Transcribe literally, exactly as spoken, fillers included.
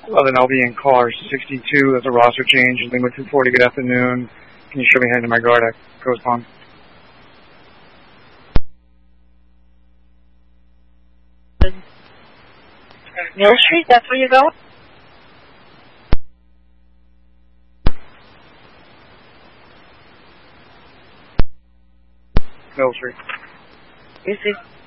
eleven L B in car sixty-two. That's a roster change. Lima two forty, good afternoon. Can you show me hand to my guard at Coast Pond? Mill Street, that's where you're going? Mill Street. You see?